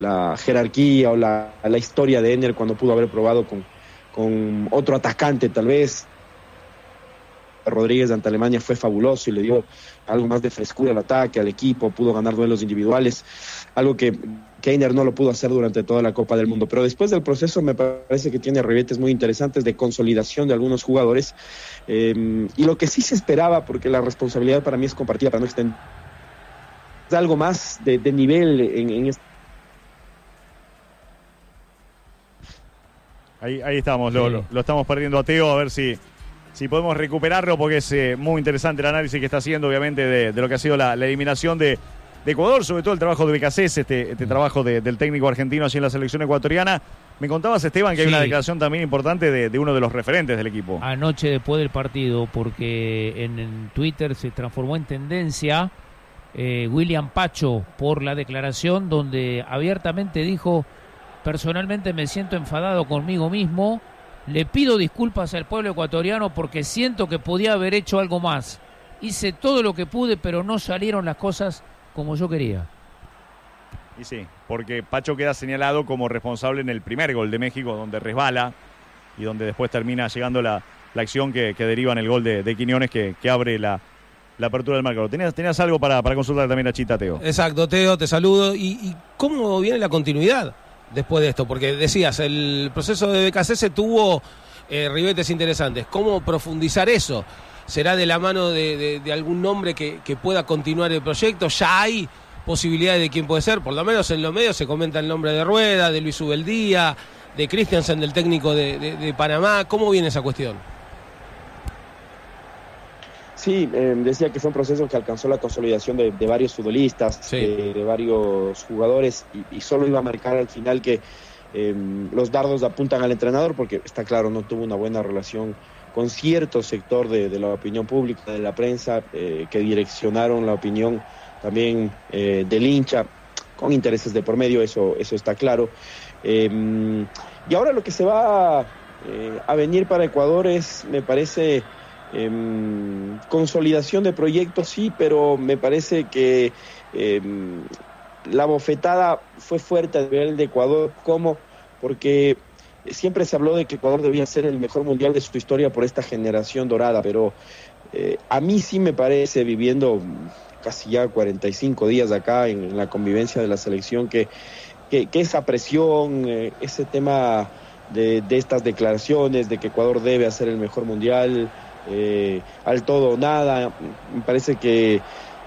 la jerarquía o la historia de Enner cuando pudo haber probado con otro atacante tal vez. Rodríguez ante Alemania fue fabuloso y le dio algo más de frescura al ataque, al equipo, pudo ganar duelos individuales, algo que Enner no lo pudo hacer durante toda la Copa del Mundo. Pero después del proceso me parece que tiene ribetes muy interesantes de consolidación de algunos jugadores, y lo que sí se esperaba, porque la responsabilidad para mí es compartida, para no extender, algo más de nivel en este. Ahí estamos, lo estamos perdiendo a Teo, a ver si podemos recuperarlo, porque es muy interesante el análisis que está haciendo, obviamente, de lo que ha sido la eliminación de Ecuador, sobre todo el trabajo de Becasés, este trabajo del técnico argentino allí en la selección ecuatoriana. Me contabas, Esteban, que hay una declaración también importante de uno de los referentes del equipo. Anoche, después del partido, porque en Twitter se transformó en tendencia William Pacho por la declaración donde abiertamente dijo: personalmente me siento enfadado conmigo mismo, le pido disculpas al pueblo ecuatoriano porque siento que podía haber hecho algo más. Hice todo lo que pude, pero no salieron las cosas como yo quería. Y sí, porque Pacho queda señalado como responsable en el primer gol de México, donde resbala y donde después termina llegando la acción que deriva en el gol de Quiñones, que abre la apertura del marcador. ¿Tenías algo para consultar también a Chita, Teo? Exacto, Teo, te saludo. ¿Y cómo viene la continuidad después de esto? Porque decías, el proceso de Becasese tuvo ribetes interesantes. ¿Cómo profundizar eso? ¿Será de la mano de algún nombre que pueda continuar el proyecto? ¿Ya hay posibilidades de quién puede ser? Por lo menos en los medios se comenta el nombre de Rueda, de Luis Ubeldía, de Christiansen, del técnico de Panamá. ¿Cómo viene esa cuestión? Sí, decía que fue un proceso que alcanzó la consolidación de varios futbolistas, sí, de varios jugadores, y solo iba a marcar al final que los dardos apuntan al entrenador, porque está claro, no tuvo una buena relación con cierto sector de la opinión pública, de la prensa, que direccionaron la opinión también del hincha, con intereses de por medio, eso está claro. Y ahora lo que se va a venir para Ecuador es, me parece, consolidación de proyectos, sí, pero me parece que la bofetada fue fuerte a nivel de Ecuador. ¿Cómo? Porque siempre se habló de que Ecuador debía ser el mejor mundial de su historia por esta generación dorada, pero a mí sí me parece, viviendo casi ya 45 días acá en la convivencia de la selección, que esa presión, ese tema de estas declaraciones de que Ecuador debe hacer el mejor mundial, al todo o nada, me parece que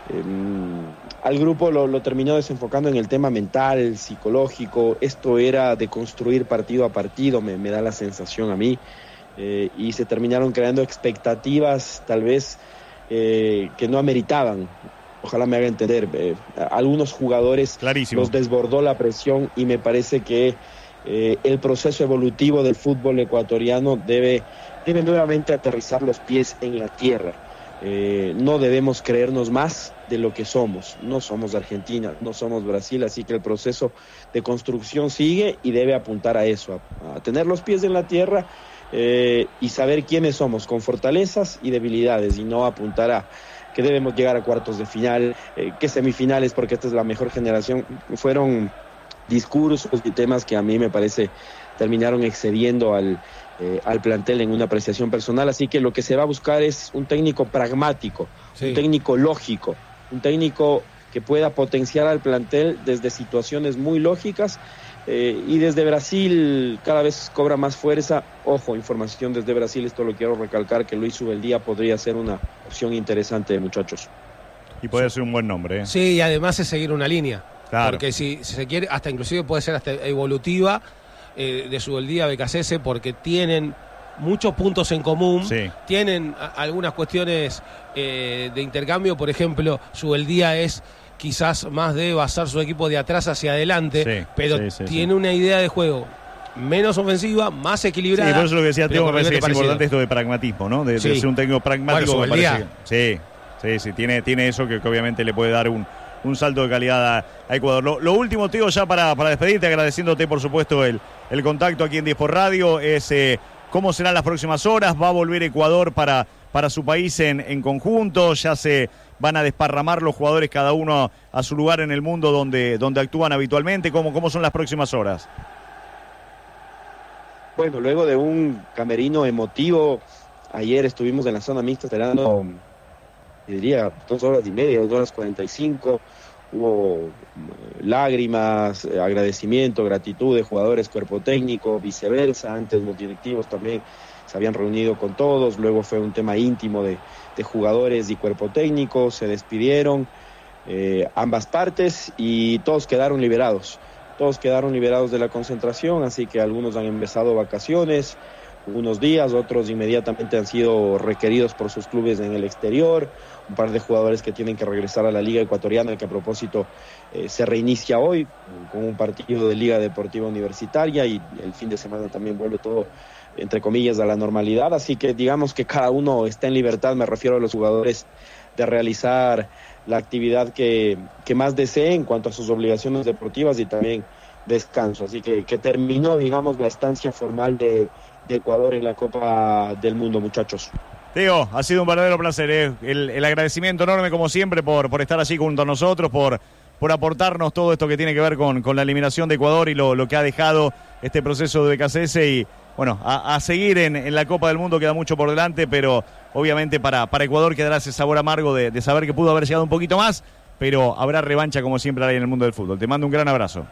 al grupo lo terminó desenfocando en el tema mental, psicológico. Esto era de construir partido a partido, me da la sensación a mí, y se terminaron creando expectativas tal vez que no ameritaban. Ojalá me haga entender, algunos jugadores los desbordó la presión, y me parece que el proceso evolutivo del fútbol ecuatoriano debe nuevamente aterrizar los pies en la tierra. No debemos creernos más de lo que somos. No somos Argentina, no somos Brasil, así que el proceso de construcción sigue y debe apuntar a eso, a tener los pies en la tierra, y saber quiénes somos, con fortalezas y debilidades, y no apuntar a que debemos llegar a cuartos de final, que semifinales, porque esta es la mejor generación. Fueron discursos y temas que a mí me parece terminaron excediendo al plantel en una apreciación personal. Así que lo que se va a buscar es un técnico pragmático, sí, un técnico lógico, un técnico que pueda potenciar al plantel desde situaciones muy lógicas, y desde Brasil cada vez cobra más fuerza. Ojo, información desde Brasil, esto lo quiero recalcar, que Luis Ubeldía podría ser una opción interesante, muchachos. Y puede ser un buen nombre, ¿eh? Sí, y además es seguir una línea, claro, porque si se quiere, hasta inclusive puede ser hasta evolutiva, de Ubeldía a Becasese, porque tienen muchos puntos en común, sí, tienen algunas cuestiones de intercambio. Por ejemplo, Ubeldía es quizás más de basar su equipo de atrás hacia adelante, sí, pero sí, tiene una idea de juego menos ofensiva, más equilibrada. Sí, por eso lo que decía Teo, me parece que es importante esto de pragmatismo, ¿no? De ser un técnico pragmático. Bueno, me parece que, sí, tiene eso que obviamente le puede dar un salto de calidad a Ecuador. Lo último, Teo, ya para despedirte, agradeciéndote por supuesto el contacto aquí en 10 por Radio, es cómo serán las próximas horas. ¿Va a volver Ecuador para para su país en conjunto, ya se van a desparramar los jugadores cada uno a su lugar en el mundo donde actúan habitualmente. ¿Cómo son las próximas horas? Bueno, luego de un camerino emotivo, ayer estuvimos en la zona mixta esperando, diría, 2 horas y media, 2 horas 45, hubo lágrimas, agradecimiento, gratitud de jugadores, cuerpo técnico, viceversa. Antes los directivos también se habían reunido con todos, luego fue un tema íntimo de jugadores y cuerpo técnico, se despidieron ambas partes y todos quedaron liberados de la concentración, así que algunos han empezado vacaciones, unos días, otros inmediatamente han sido requeridos por sus clubes en el exterior, un par de jugadores que tienen que regresar a la Liga Ecuatoriana, que a propósito se reinicia hoy con un partido de Liga Deportiva Universitaria, y el fin de semana también vuelve todo, entre comillas, a la normalidad, así que digamos que cada uno está en libertad, me refiero a los jugadores, de realizar la actividad que más desee en cuanto a sus obligaciones deportivas y también descanso, así que terminó, digamos, la estancia formal de Ecuador en la Copa del Mundo, muchachos. Teo, ha sido un verdadero placer, el agradecimiento enorme como siempre por estar allí junto a nosotros, por aportarnos todo esto que tiene que ver con la eliminación de Ecuador y lo que ha dejado este proceso de BKCS, y bueno, a seguir en la Copa del Mundo, queda mucho por delante, pero obviamente para Ecuador quedará ese sabor amargo de saber que pudo haber llegado un poquito más, pero habrá revancha como siempre hay en el mundo del fútbol. Te mando un gran abrazo.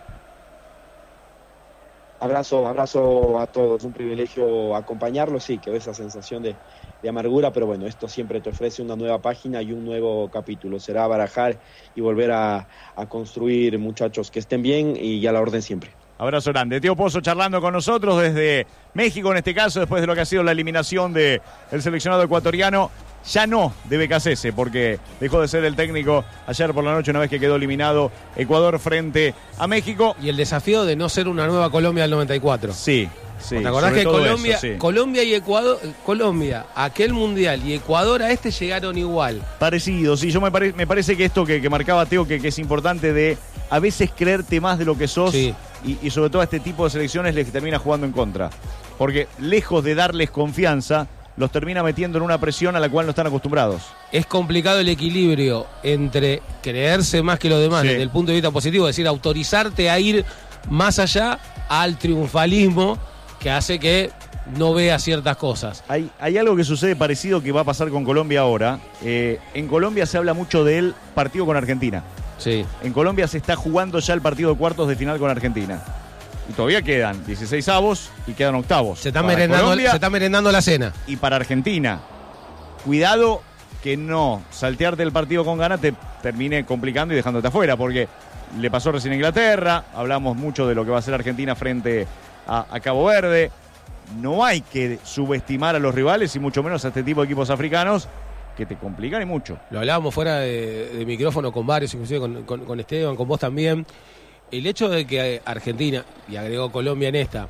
Abrazo a todos, un privilegio acompañarlos, sí, quedó esa sensación de amargura, pero bueno, esto siempre te ofrece una nueva página y un nuevo capítulo, será barajar y volver a construir, muchachos, que estén bien y a la orden siempre. Abrazo grande. Teo Pozo charlando con nosotros desde México, en este caso, después de lo que ha sido la eliminación del seleccionado ecuatoriano, ya no de BKCS, porque dejó de ser el técnico ayer por la noche una vez que quedó eliminado Ecuador frente a México. Y el desafío de no ser una nueva Colombia del 94. Sí. ¿Te acordás que Colombia, eso, sí. Colombia y Ecuador, Colombia, aquel mundial, y Ecuador a este llegaron igual? Parecido, sí, me parece que esto que marcaba Teo, que es importante de a veces creerte más de lo que sos, sí. y sobre todo a este tipo de selecciones les termina jugando en contra. Porque lejos de darles confianza, los termina metiendo en una presión a la cual no están acostumbrados. Es complicado el equilibrio entre creerse más que los demás, sí, desde el punto de vista positivo, es decir, autorizarte a ir más allá al triunfalismo que hace que no vea ciertas cosas. Hay algo que sucede parecido que va a pasar con Colombia ahora. En Colombia se habla mucho del partido con Argentina. Sí. En Colombia se está jugando ya el partido de cuartos de final con Argentina. Y todavía quedan 16avos y quedan octavos. Se está merendando la cena. Y para Argentina, cuidado que no saltearte el partido con ganas te termine complicando y dejándote afuera, porque le pasó recién a Inglaterra, hablamos mucho de lo que va a hacer Argentina frente a Cabo Verde. No hay que subestimar a los rivales y mucho menos a este tipo de equipos africanos que te complican y mucho. Lo hablábamos fuera de micrófono con varios, inclusive con Esteban, con vos también. El hecho de que Argentina, y agregó Colombia en esta,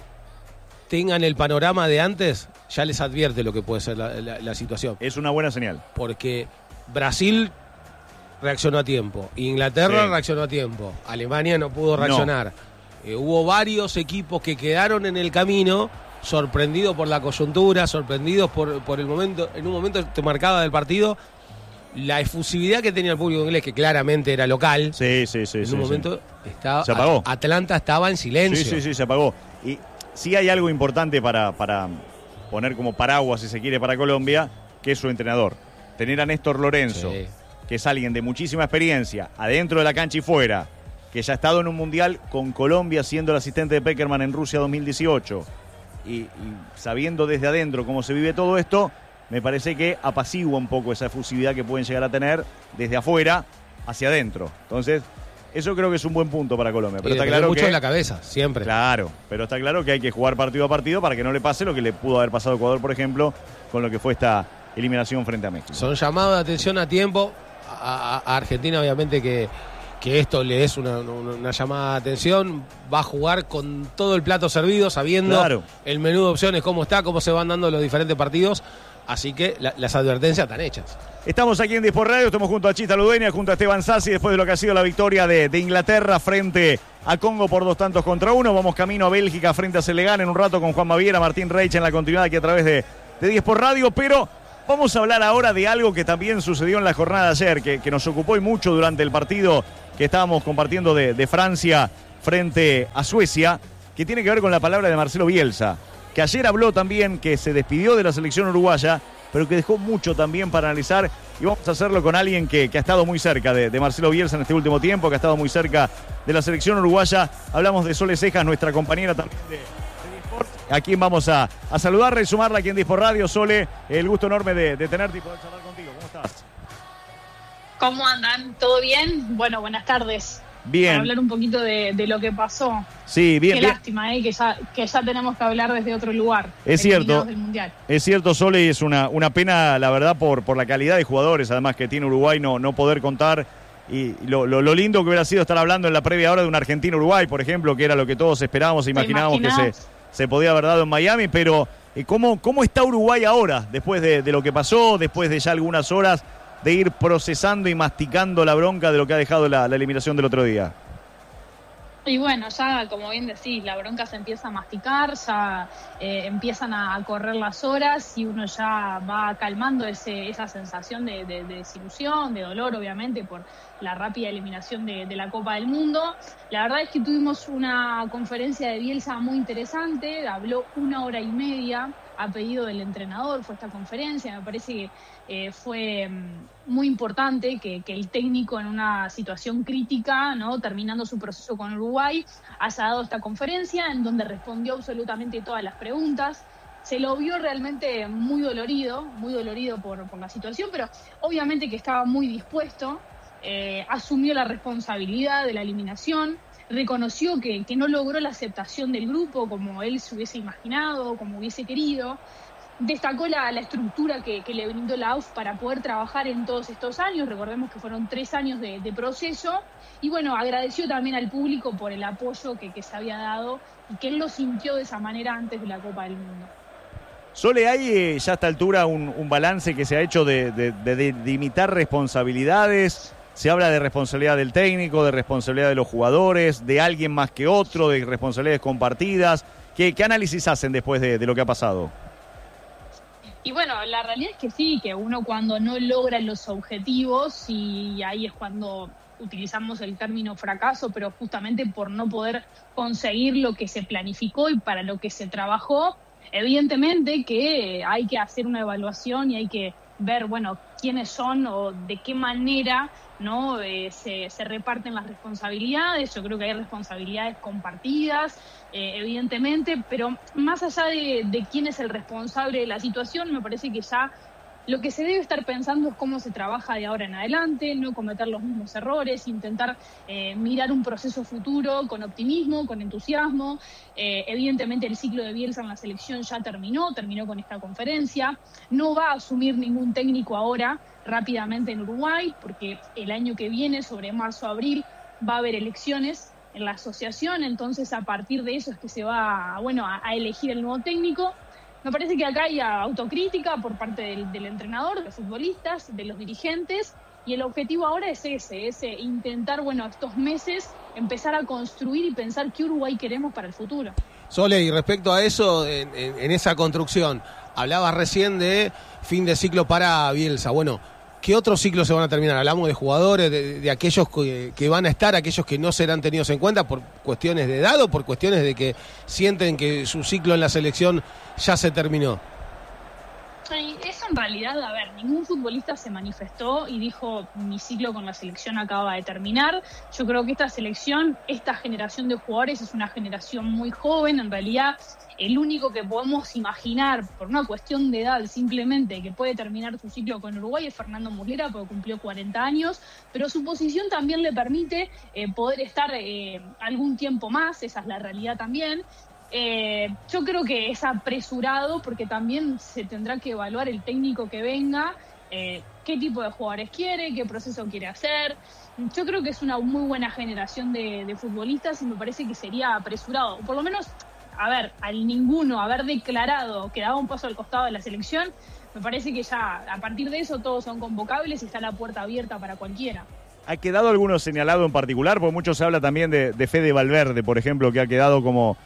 tengan el panorama de antes, ya les advierte lo que puede ser la situación. Es una buena señal. Porque Brasil reaccionó a tiempo, Inglaterra reaccionó a tiempo, Alemania no pudo reaccionar. Hubo varios equipos que quedaron en el camino, sorprendidos por la coyuntura, sorprendidos por el momento, en un momento te marcaba del partido, la efusividad que tenía el público inglés, que claramente era local. Sí. En un momento estaba, se apagó. Atlanta estaba en silencio. Sí, se apagó. Y sí hay algo importante para poner como paraguas, si se quiere, para Colombia, que es su entrenador. Tener a Néstor Lorenzo, que es alguien de muchísima experiencia, adentro de la cancha y fuera, que ya ha estado en un mundial con Colombia siendo el asistente de Peckerman en Rusia 2018, y sabiendo desde adentro cómo se vive todo esto, me parece que apacigua un poco esa efusividad que pueden llegar a tener desde afuera hacia adentro. Entonces, eso creo que es un buen punto para Colombia. Pero está claro mucho en la cabeza, siempre. Claro, pero está claro que hay que jugar partido a partido para que no le pase lo que le pudo haber pasado a Ecuador, por ejemplo, con lo que fue esta eliminación frente a México. Son llamados de atención a tiempo. A Argentina, obviamente, que esto le es una llamada de atención. Va a jugar con todo el plato servido, sabiendo el menú de opciones, cómo se van dando los diferentes partidos. Así que las advertencias están hechas. Estamos aquí en Disport Radio, estamos junto a Chita Ludueña, junto a Esteban Sassi, después de lo que ha sido la victoria de Inglaterra frente a Congo por 2-1. Vamos camino a Bélgica frente a Senegal en un rato con Juan Baviera, Martín Reich en la continuidad aquí a través de Disport Radio, pero Vamos a hablar ahora de algo que también sucedió en la jornada de ayer, que nos ocupó y mucho durante el partido que estábamos compartiendo de Francia frente a Suecia, que tiene que ver con la palabra de Marcelo Bielsa, que ayer habló también, que se despidió de la selección uruguaya, pero que dejó mucho también para analizar, y vamos a hacerlo con alguien que ha estado muy cerca de Marcelo Bielsa en este último tiempo, que ha estado muy cerca de la selección uruguaya. Hablamos de Sole Cejas, nuestra compañera también de Disport, a quien vamos a saludarla y sumarla aquí en Disport Radio. Sole, el gusto enorme de tenerte y poder charlar contigo. ¿Cómo estás? ¿Cómo andan? ¿Todo bien? Bueno, buenas tardes. Bien. Para hablar un poquito de lo que pasó. Sí, bien. Qué bien. Lástima, que ya tenemos que hablar desde otro lugar. Es cierto. Del Mundial. Es cierto, Sole, y es una pena, la verdad, por la calidad de jugadores, además, que tiene Uruguay, no poder contar. Y lo lindo que hubiera sido estar hablando en la previa hora de un Argentina-Uruguay, por ejemplo, que era lo que todos esperábamos e imaginábamos que se podía haber dado en Miami. Pero, ¿cómo está Uruguay ahora, después de lo que pasó, después de ya algunas horas de ir procesando y masticando la bronca de lo que ha dejado la eliminación del otro día? Y bueno, ya como bien decís, la bronca se empieza a masticar, ya empiezan a correr las horas y uno ya va calmando esa sensación de desilusión, de dolor, obviamente, por la rápida eliminación de la Copa del Mundo. La verdad es que tuvimos una conferencia de Bielsa muy interesante, habló 1 hora y media a pedido del entrenador, fue esta conferencia. Me parece que fue muy importante que el técnico, en una situación crítica, ¿no?, terminando su proceso con Uruguay, haya dado esta conferencia en donde respondió absolutamente todas las preguntas. Se lo vio realmente muy dolorido por la situación, pero obviamente que estaba muy dispuesto, asumió la responsabilidad de la eliminación, reconoció que no logró la aceptación del grupo como él se hubiese imaginado, como hubiese querido. Destacó la estructura que le brindó la AUF para poder trabajar en todos estos años. Recordemos que fueron 3 años de proceso. Y bueno, agradeció también al público por el apoyo que se había dado y que él lo sintió de esa manera antes de la Copa del Mundo. Sole, ¿hay ya a esta altura un balance que se ha hecho de limitar responsabilidades? Se habla de responsabilidad del técnico, de responsabilidad de los jugadores, de alguien más que otro, de responsabilidades compartidas. ¿Qué análisis hacen después de lo que ha pasado? Y bueno, la realidad es que sí, que uno cuando no logra los objetivos, y ahí es cuando utilizamos el término fracaso, pero justamente por no poder conseguir lo que se planificó y para lo que se trabajó, evidentemente que hay que hacer una evaluación y hay que ver, bueno, quiénes son o de qué manera, ¿no?, se reparten las responsabilidades. Yo creo que hay responsabilidades compartidas, evidentemente, pero más allá de quién es el responsable de la situación, me parece que ya lo que se debe estar pensando es cómo se trabaja de ahora en adelante, no cometer los mismos errores, intentar mirar un proceso futuro con optimismo, con entusiasmo. Evidentemente el ciclo de Bielsa en la selección ya terminó con esta conferencia. No va a asumir ningún técnico ahora rápidamente en Uruguay, porque el año que viene, sobre marzo-abril, va a haber elecciones en la asociación, entonces a partir de eso es que se va a elegir el nuevo técnico. Me parece que acá hay autocrítica por parte del entrenador, de los futbolistas, de los dirigentes, y el objetivo ahora es ese intentar, estos meses empezar a construir y pensar qué Uruguay queremos para el futuro. Sole, y respecto a eso, en esa construcción, hablabas recién de fin de ciclo para Bielsa. Bueno, ¿qué otros ciclos se van a terminar? Hablamos de jugadores, de aquellos que van a estar, aquellos que no serán tenidos en cuenta por cuestiones de edad o por cuestiones de que sienten que su ciclo en la selección ya se terminó. Eso en realidad, ningún futbolista se manifestó y dijo mi ciclo con la selección acaba de terminar. Yo creo que esta selección, esta generación de jugadores es una generación muy joven. En realidad, el único que podemos imaginar por una cuestión de edad simplemente que puede terminar su ciclo con Uruguay es Fernando Muslera, porque cumplió 40 años, pero su posición también le permite poder estar algún tiempo más, esa es la realidad también. Yo creo que es apresurado porque también se tendrá que evaluar el técnico que venga, qué tipo de jugadores quiere, qué proceso quiere hacer. Yo creo que es una muy buena generación de futbolistas y me parece que sería apresurado. Por lo menos, al ninguno haber declarado que daba un paso al costado de la selección, me parece que ya a partir de eso todos son convocables y está la puerta abierta para cualquiera. ¿Ha quedado alguno señalado en particular? Porque mucho se habla también de Fede Valverde, por ejemplo, que ha quedado como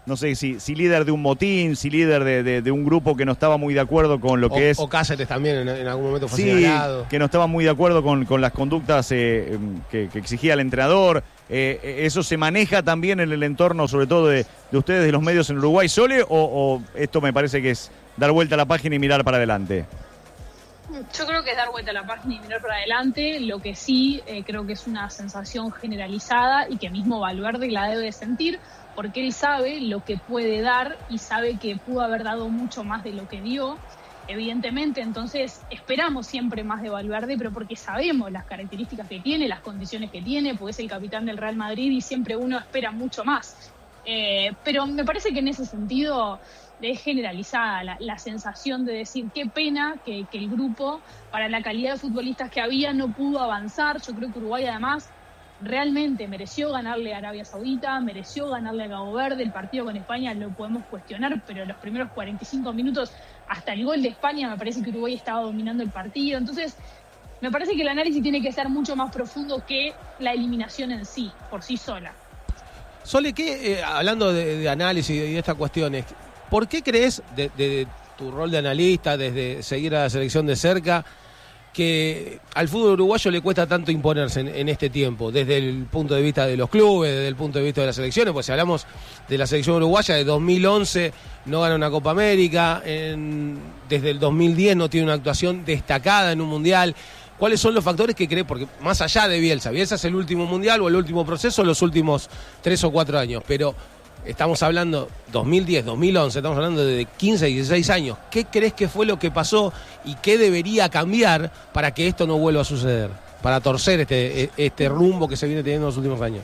no sé si líder de un motín, si líder de un grupo que no estaba muy de acuerdo con lo que es... O Cáceres también en algún momento fue sí, señalado. Que no estaba muy de acuerdo con las conductas que exigía el entrenador. ¿Eso se maneja también en el entorno, sobre todo de ustedes, de los medios en Uruguay, Sole? ¿O esto me parece que es dar vuelta a la página y mirar para adelante? Yo creo que es dar vuelta a la página y mirar para adelante. Lo que sí creo que es una sensación generalizada y que mismo Valverde la debe sentir, porque él sabe lo que puede dar y sabe que pudo haber dado mucho más de lo que dio, evidentemente. Entonces esperamos siempre más de Valverde, pero porque sabemos las características que tiene, las condiciones que tiene, porque es el capitán del Real Madrid y siempre uno espera mucho más. Pero me parece que en ese sentido es generalizada la sensación de decir qué pena que el grupo, para la calidad de futbolistas que había, no pudo avanzar. Yo creo que Uruguay además realmente mereció ganarle a Arabia Saudita, mereció ganarle a Cabo Verde. El partido con España lo podemos cuestionar, pero los primeros 45 minutos, hasta el gol de España, me parece que Uruguay estaba dominando el partido. Entonces, me parece que el análisis tiene que ser mucho más profundo que la eliminación en sí, por sí sola. Sole, hablando de análisis y de estas cuestiones, ¿por qué crees, de tu rol de analista, desde seguir a la selección de cerca, que al fútbol uruguayo le cuesta tanto imponerse en este tiempo, desde el punto de vista de los clubes, desde el punto de vista de las selecciones? Pues si hablamos de la selección uruguaya, de 2011 no gana una Copa América, desde el 2010 no tiene una actuación destacada en un mundial. ¿Cuáles son los factores que cree? Porque más allá de Bielsa es el último mundial o el último proceso, los últimos 3 o 4 años, pero estamos hablando 2010, 2011, estamos hablando de 15, 16 años. ¿Qué crees que fue lo que pasó y qué debería cambiar para que esto no vuelva a suceder? Para torcer este rumbo que se viene teniendo en los últimos años.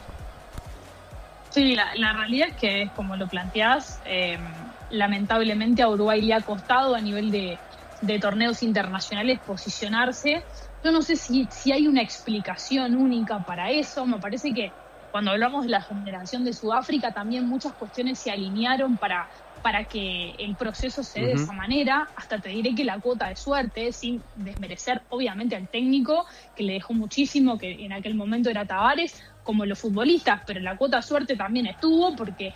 Sí, la realidad es que, como lo planteás, lamentablemente a Uruguay le ha costado a nivel de torneos internacionales posicionarse. Yo no sé si hay una explicación única para eso. Me parece que cuando hablamos de la generación de Sudáfrica, también muchas cuestiones se alinearon para que el proceso se dé de esa manera. Hasta te diré que la cuota de suerte, sin desmerecer obviamente al técnico, que le dejó muchísimo, que en aquel momento era Tavares, como los futbolistas, pero la cuota de suerte también estuvo, porque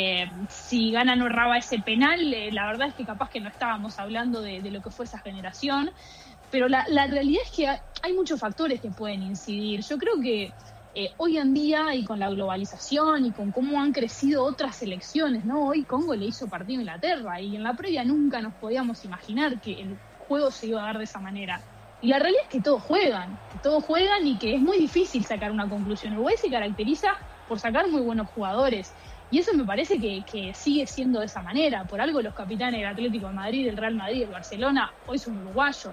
si Gana no erraba ese penal, la verdad es que capaz que no estábamos hablando de lo que fue esa generación. Pero la realidad es que hay muchos factores que pueden incidir. Yo creo que hoy en día, y con la globalización y con cómo han crecido otras selecciones, ¿no? Hoy Congo le hizo partido a Inglaterra y en la previa nunca nos podíamos imaginar que el juego se iba a dar de esa manera. Y la realidad es que todos juegan y que es muy difícil sacar una conclusión. Uruguay se caracteriza por sacar muy buenos jugadores y eso me parece que sigue siendo de esa manera. Por algo los capitanes del Atlético de Madrid, del Real Madrid, del Barcelona, hoy son uruguayos.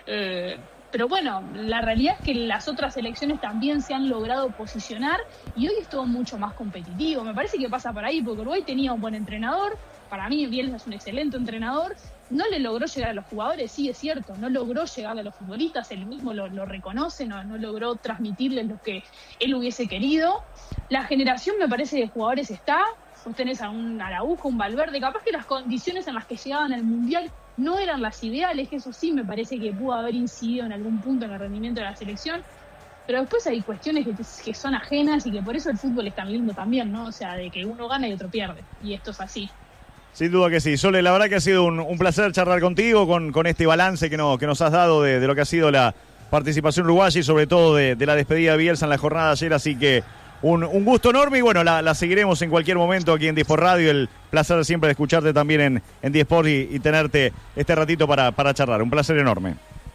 Pero bueno, la realidad es que las otras selecciones también se han logrado posicionar y hoy es todo mucho más competitivo. Me parece que pasa por ahí, porque Uruguay tenía un buen entrenador. Para mí Bielsa es un excelente entrenador. No le logró llegar a los jugadores, sí, es cierto. No logró llegar a los futbolistas, él mismo lo reconoce, no logró transmitirles lo que él hubiese querido. La generación, me parece, de jugadores está. Vos tenés a un Araujo, un Valverde. Capaz que las condiciones en las que llegaban al Mundial no eran las ideales, que eso sí me parece que pudo haber incidido en algún punto en el rendimiento de la selección, pero después hay cuestiones que son ajenas y que por eso el fútbol es tan lindo también, ¿no? O sea, de que uno gana y otro pierde, y esto es así. Sin duda que sí. Sole, la verdad que ha sido un placer charlar contigo con este balance que nos has dado de lo que ha sido la participación uruguaya y sobre todo de la despedida de Bielsa en la jornada de ayer, así que un gusto enorme y bueno, la seguiremos en cualquier momento aquí en Disport Radio. El placer siempre de escucharte también en Disport y tenerte este ratito para charlar. Un placer enorme.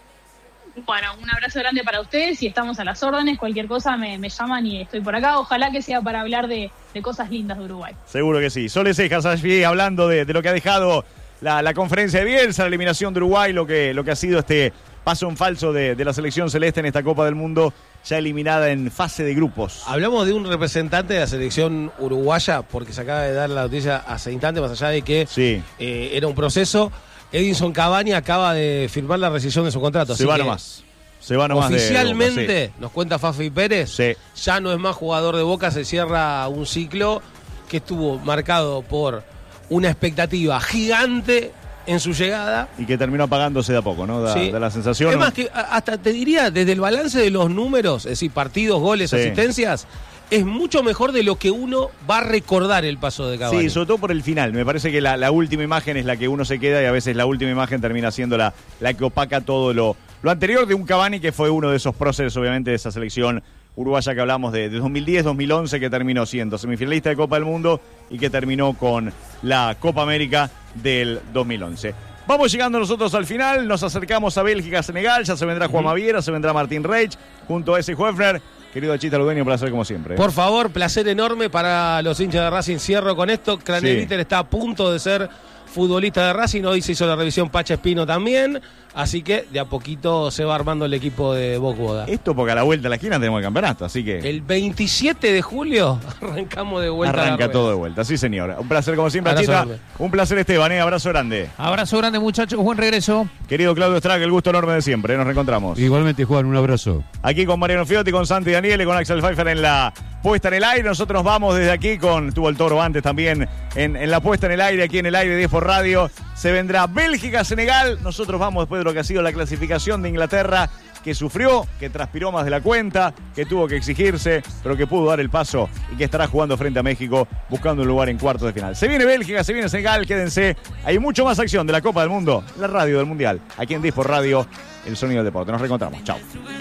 Bueno, un abrazo grande para ustedes y estamos a las órdenes. Cualquier cosa me llaman y estoy por acá. Ojalá que sea para hablar de cosas lindas de Uruguay. Seguro que sí. Sole Cejas allí hablando de lo que ha dejado la conferencia de Bielsa, la eliminación de Uruguay, lo que ha sido este paso en falso de la selección celeste en esta Copa del Mundo, ya eliminada en fase de grupos. Hablamos de un representante de la selección uruguaya, porque se acaba de dar la noticia hace instantes, más allá de que sí, era un proceso. Edinson Cavani acaba de firmar la rescisión de su contrato. Se va nomás. Oficialmente, sí, nos cuenta Fafi Pérez, sí, ya no es más jugador de Boca, se cierra un ciclo que estuvo marcado por una expectativa gigante en su llegada. Y que terminó apagándose de a poco, ¿no? Da la sensación. Es más, que hasta te diría, desde el balance de los números, es decir, partidos, goles, sí, asistencias, es mucho mejor de lo que uno va a recordar el paso de Cavani. Sí, sobre todo por el final. Me parece que la última imagen es la que uno se queda y a veces la última imagen termina siendo la que opaca todo lo anterior de un Cavani que fue uno de esos próceres, obviamente, de esa selección uruguaya que hablamos de 2010-2011, que terminó siendo semifinalista de Copa del Mundo y que terminó con la Copa América del 2011. Vamos llegando nosotros al final, nos acercamos a Bélgica-Senegal, ya se vendrá Juan Maviera, se vendrá Martín Reich, junto a ese Hoefner. Querido Achita Ludueño, un placer como siempre. Por favor, placer enorme para los hinchas de Racing. Cierro con esto. Craneviter está a punto de ser futbolista de Racing. Hoy se hizo la revisión Pacha Espino también. Así que de a poquito se va armando el equipo de Boca. Esto porque a la vuelta de la esquina tenemos el campeonato, así que... El 27 de julio arrancamos de vuelta. Arranca todo de vuelta, sí señor. Un placer como siempre, Achita. Un placer, Esteban, abrazo grande. Abrazo grande, muchachos, buen regreso. Querido Claudio Strack, el gusto enorme de siempre, nos reencontramos. Igualmente, Juan, un abrazo. Aquí con Mariano Fiotti, con Santi Daniele, con Axel Pfeiffer en la puesta en el aire. Nosotros vamos desde aquí tuvo el Toro antes también en la puesta en el aire, aquí en el aire 10 por radio. Se vendrá Bélgica-Senegal. Nosotros vamos después de lo que ha sido la clasificación de Inglaterra, que sufrió, que transpiró más de la cuenta, que tuvo que exigirse, pero que pudo dar el paso y que estará jugando frente a México, buscando un lugar en cuartos de final. Se viene Bélgica, se viene Senegal, quédense. Hay mucho más acción de la Copa del Mundo, la radio del Mundial. Aquí en 10 por radio, el sonido del deporte. Nos reencontramos. Chao.